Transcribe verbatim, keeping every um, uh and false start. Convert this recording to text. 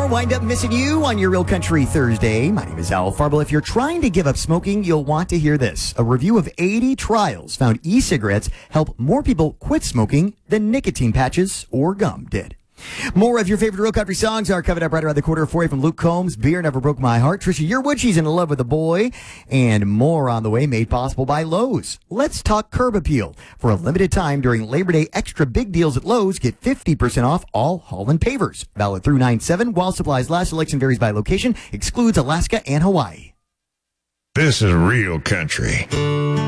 wind up missing you on your Real Country Thursday. My name is Al Farble. If you're trying to give up smoking, you'll want to hear this. A review of eighty trials found e-cigarettes help more people quit smoking than nicotine patches or gum did. More of your favorite Real Country songs are covered up right around the corner for you from Luke Combs. Beer Never Broke My Heart. Trisha Yearwood, she's in love with a boy. And more on the way, made possible by Lowe's. Let's talk curb appeal. For a limited time during Labor Day extra big deals at Lowe's, get fifty percent off all Holland pavers. Valid through nine seven while supplies last. Selection varies by location. Excludes Alaska and Hawaii. This is Real Country.